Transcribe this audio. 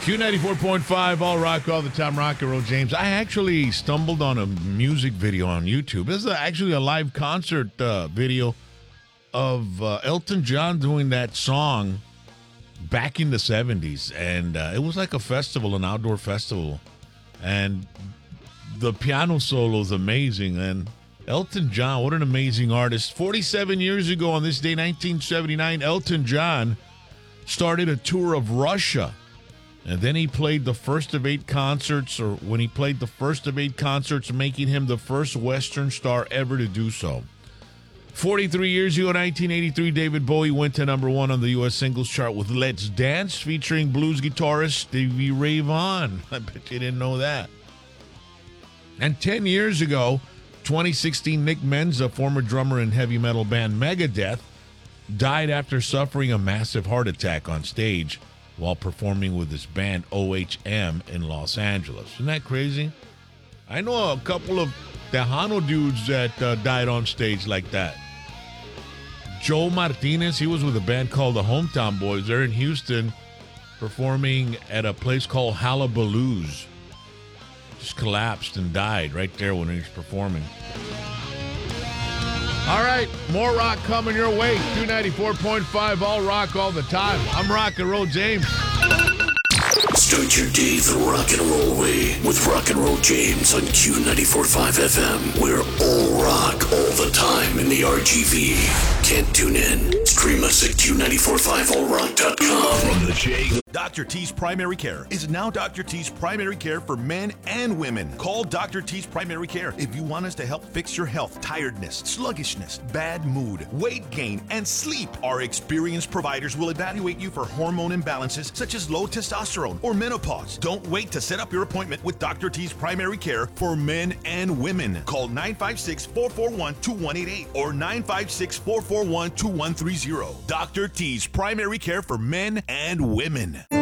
Q94.5, all rock, all the time, rock and roll, James. I actually stumbled on a music video on YouTube. This is actually a live concert video of Elton John doing that song back in the 70s. And it was like a festival, an outdoor festival. And the piano solo is amazing. And Elton John, what an amazing artist. 47 years ago on this day, 1979, Elton John started a tour of Russia. And then he played the first of 8 concerts, or when he played the first of 8 concerts, making him the first Western star ever to do so. 43 years ago, 1983, David Bowie went to number 1 on the U.S. singles chart with Let's Dance, featuring blues guitarist Stevie Ray Vaughan. I bet you didn't know that. And 10 years ago, 2016, Nick Menza, former drummer in heavy metal band Megadeth, died after suffering a massive heart attack on stage while performing with his band OHM in Los Angeles. Isn't that crazy? I know a couple of Tejano dudes that died on stage like that. Joe Martinez, he was with a band called the Hometown Boys. They're in Houston performing at a place called Hullabaloo's. Just collapsed and died right there when he was performing. All right, more rock coming your way. 294.5, all rock all the time. I'm Rock and Roll James. Start your day the rock and roll way with Rock and Roll James on Q94.5 FM. We're all rock all the time in the RGV. Can't tune in? Stream us at Q945allrock.com. From the J. Dr. T's Primary Care is now Dr. T's Primary Care for men and women. Call Dr. T's Primary Care if you want us to help fix your health, tiredness, sluggishness, bad mood, weight gain, and sleep. Our experienced providers will evaluate you for hormone imbalances such as low testosterone or menopause. Don't wait to set up your appointment with Dr. T's Primary Care for men and women. Call 956-441-2188 or 956-441-2130. Dr. T's Primary Care for men and women.